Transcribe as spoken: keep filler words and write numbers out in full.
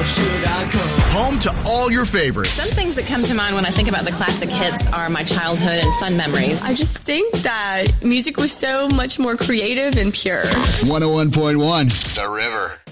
should I come? Home to all your favorites. Some things that come to mind when I think about the classic hits are my childhood and fun memories. I just think that music was so much more creative and pure. one oh one point one The River.